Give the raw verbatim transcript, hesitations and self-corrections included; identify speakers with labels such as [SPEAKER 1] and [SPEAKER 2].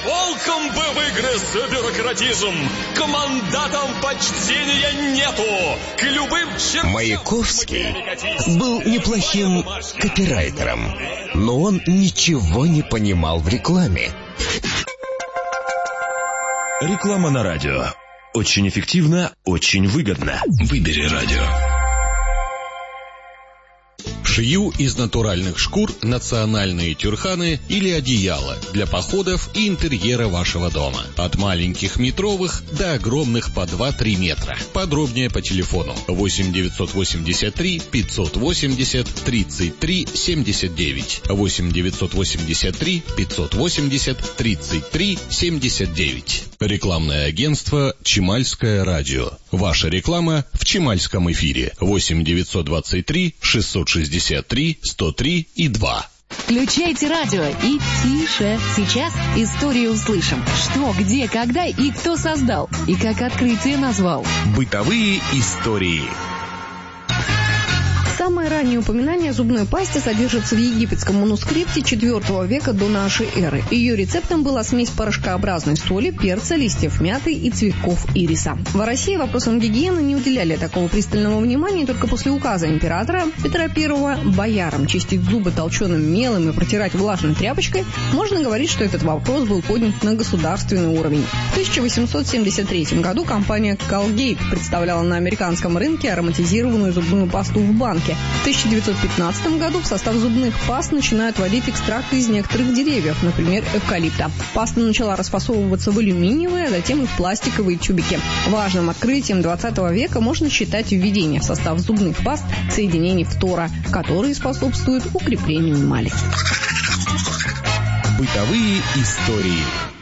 [SPEAKER 1] волком бы выгрыз бюрократизм. К мандатам почтения нету. К любым чертям...
[SPEAKER 2] Маяковский был неплохим копирайтером, но он ничего не понимал в рекламе.
[SPEAKER 3] Реклама на радио. Очень эффективно, очень выгодно. Выбери радио.
[SPEAKER 4] Шью из натуральных шкур национальные тюрханы или одеяла для походов и интерьера вашего дома. От маленьких метровых до огромных по два-три метра. Подробнее по телефону восемь девятьсот восемьдесят три пятьсот восемьдесят тридцать три семьдесят девять. восемь девятьсот восемьдесят три пятьсот восемьдесят тридцать три семьдесят девять. Рекламное агентство «Чемальское радио». Ваша реклама в Чемальском эфире. восемь девятьсот двадцать три шестьсот шестьдесят три сто три и два.
[SPEAKER 5] Включайте радио и тише. Сейчас историю услышим. Что, где, когда и кто создал. И как открытие назвал.
[SPEAKER 3] Бытовые истории.
[SPEAKER 6] Самое раннее упоминание о зубной пасте содержится в египетском манускрипте четвёртого века до нашей эры. Ее рецептом была смесь порошкообразной соли, перца, листьев мяты и цветков ириса. В России вопросам гигиены не уделяли такого пристального внимания, только после указа императора Петра Первого боярам чистить зубы толченым мелом и протирать влажной тряпочкой, можно говорить, что этот вопрос был поднят на государственный уровень. В тысяча восемьсот семьдесят третьем году компания Colgate представляла на американском рынке ароматизированную зубную пасту в банке. В тысяча девятьсот пятнадцатом году в состав зубных паст начинают вводить экстракты из некоторых деревьев, например, эвкалипта. Паста начала расфасовываться в алюминиевые, а затем и в пластиковые тюбики. Важным открытием двадцатого века можно считать введение в состав зубных паст соединений фтора, которые способствуют укреплению эмали.
[SPEAKER 3] Бытовые истории.